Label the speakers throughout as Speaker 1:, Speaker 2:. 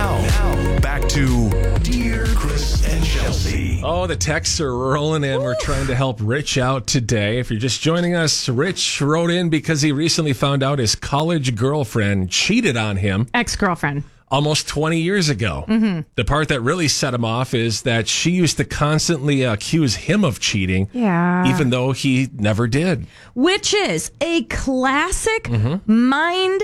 Speaker 1: Now, back to Dear Chris and Chelsea.
Speaker 2: Oh, the texts are rolling in. We're trying to help Rich out today. If you're just joining us, Rich wrote in because he recently found out his college girlfriend cheated on him.
Speaker 3: Ex-girlfriend.
Speaker 2: Almost 20 years ago. Mm-hmm. The part that really set him off is that she used to constantly accuse him of cheating, even though he never did.
Speaker 3: Which is a classic mind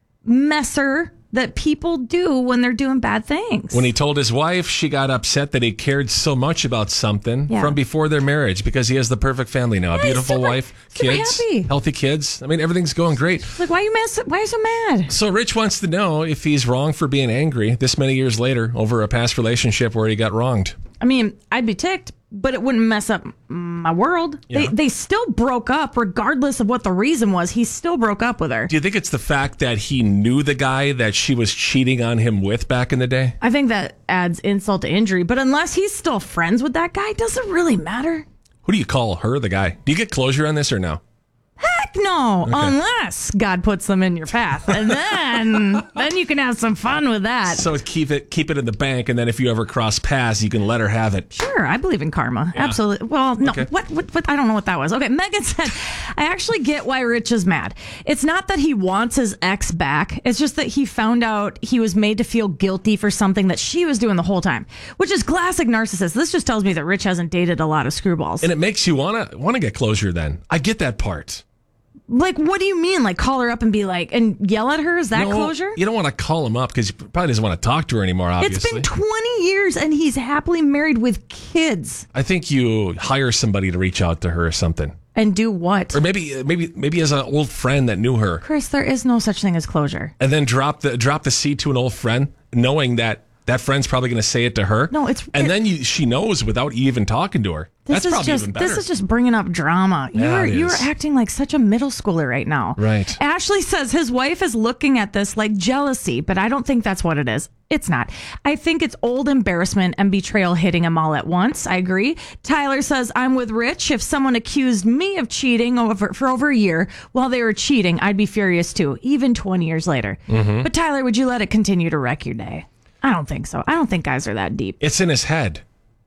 Speaker 3: messer that people do when they're doing bad things.
Speaker 2: When he told his wife, she got upset that he cared so much about something from before their marriage because he has the perfect family now. A beautiful wife, kids,
Speaker 3: happy.
Speaker 2: Healthy kids. I mean, everything's going great.
Speaker 3: Like, why are you so mad?
Speaker 2: So Rich wants to know if he's wrong for being angry this many years later over a past relationship where he got wronged.
Speaker 3: I mean, I'd be ticked, but it wouldn't mess up my world.
Speaker 2: Yeah.
Speaker 3: They still broke up regardless of what the reason was. He still broke up with her.
Speaker 2: Do you think it's the fact that he knew the guy that she was cheating on him with back in the day?
Speaker 3: I think that adds insult to injury, but unless he's still friends with that guy, does it really matter?
Speaker 2: Who do you call her, the guy? Do you get closure on this or no?
Speaker 3: Heck no, unless God puts them in your path, and then you can have some fun with that.
Speaker 2: So keep it in the bank, and then if you ever cross paths, you can let her have it.
Speaker 3: Sure, I believe in karma. Yeah. Absolutely. Well, no, what? I don't know what that was. Okay, Megan said, I actually get why Rich is mad. It's not that he wants his ex back. It's just that he found out he was made to feel guilty for something that she was doing the whole time, which is classic narcissist. This just tells me that Rich hasn't dated a lot of screwballs.
Speaker 2: And it makes you want to get closure then. I get that part.
Speaker 3: Like, what do you mean? Like, call her up and be like, and yell at her? Is that closure?
Speaker 2: You don't want to call him up because he probably doesn't want to talk to her anymore, obviously.
Speaker 3: It's been 20 years and he's happily married with kids.
Speaker 2: I think you hire somebody to reach out to her or something.
Speaker 3: And do what?
Speaker 2: Or maybe as an old friend that knew her.
Speaker 3: Chris, there is no such thing as closure.
Speaker 2: And then drop the seed to an old friend, knowing that friend's probably going to say it to her.
Speaker 3: No,
Speaker 2: then she knows without you even talking to her. That's probably even better.
Speaker 3: This is just bringing up drama. You're acting like such a middle schooler right now.
Speaker 2: Right.
Speaker 3: Ashley says his wife is looking at this like jealousy, but I don't think that's what it is. It's not. I think it's old embarrassment and betrayal hitting him all at once. I agree. Tyler says, I'm with Rich. If someone accused me of cheating for over a year while they were cheating, I'd be furious too, even 20 years later. Mm-hmm. But Tyler, would you let it continue to wreck your day? I don't think so. I don't think guys are that deep.
Speaker 2: It's in his head.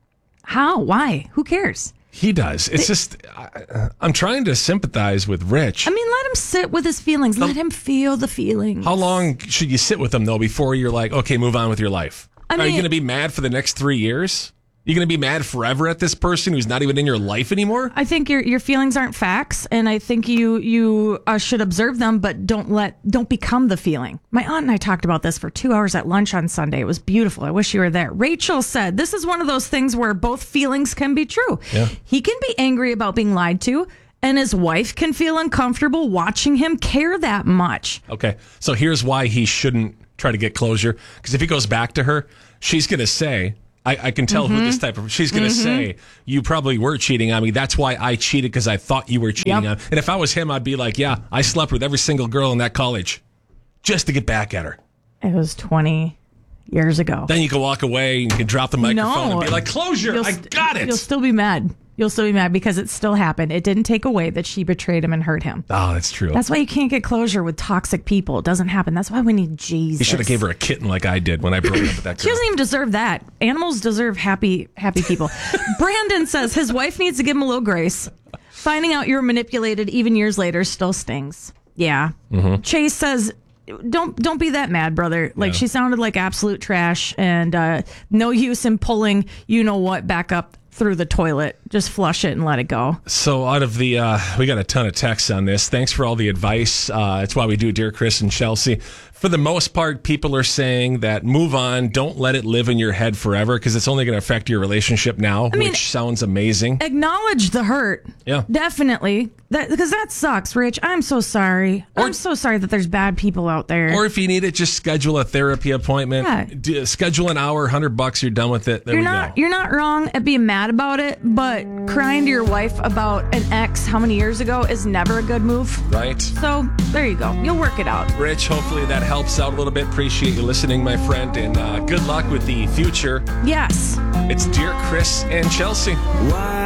Speaker 3: How? Why? Who cares?
Speaker 2: He does. It's just, I'm trying to sympathize with Rich.
Speaker 3: I mean, let him sit with his feelings. Let him feel the feelings.
Speaker 2: How long should you sit with him, though, before you're like, okay, move on with your life? Are you going to be mad for the next 3 years? You're going to be mad forever at this person who's not even in your life anymore?
Speaker 3: I think your feelings aren't facts, and I think you should observe them, but don't become the feeling. My aunt and I talked about this for 2 hours at lunch on Sunday. It was beautiful. I wish you were there. Rachel said, this is one of those things where both feelings can be true.
Speaker 2: Yeah.
Speaker 3: He can be angry about being lied to, and his wife can feel uncomfortable watching him care that much.
Speaker 2: Okay, so here's why he shouldn't try to get closure. Because if he goes back to her, she's going to say... I can tell who this type of... She's going to say, you probably were cheating on me. That's why I cheated, because I thought you were cheating on me. And if I was him, I'd be like, yeah, I slept with every single girl in that college just to get back at her.
Speaker 3: It was 20 years ago.
Speaker 2: Then you can walk away and you can drop the microphone and be like, closure, I got it.
Speaker 3: You'll still be mad. You'll still be mad because it still happened. It didn't take away that she betrayed him and hurt him.
Speaker 2: Oh, that's true.
Speaker 3: That's why you can't get closure with toxic people. It doesn't happen. That's why we need Jesus.
Speaker 2: You should have gave her a kitten like I did when I broke up with that girl.
Speaker 3: She doesn't even deserve that. Animals deserve happy people. Brandon says his wife needs to give him a little grace. Finding out you were manipulated even years later still stings. Yeah. Mm-hmm. Chase says... Don't be that mad, brother. Like, she sounded like absolute trash, and no use in pulling you-know-what back up through the toilet. Just flush it and let it go.
Speaker 2: So out of the, we got a ton of texts on this. Thanks for all the advice. It's why we do Dear Chris and Chelsea. For the most part, people are saying that move on. Don't let it live in your head forever, because it's only going to affect your relationship now, which sounds amazing.
Speaker 3: Acknowledge the hurt.
Speaker 2: Yeah.
Speaker 3: Definitely. Because that sucks, Rich. I'm so sorry. I'm so sorry that there's bad people out there.
Speaker 2: Or if you need it, just schedule a therapy appointment. Yeah. Schedule an hour, $100, you're done with it. There we go.
Speaker 3: You're not wrong at being mad about it, but crying to your wife about an ex how many years ago is never a good move.
Speaker 2: Right.
Speaker 3: So there you go. You'll work it out.
Speaker 2: Rich, hopefully that helps out a little bit. Appreciate you listening, my friend, and good luck with the future.
Speaker 3: Yes.
Speaker 2: It's Dear Chris and Chelsea.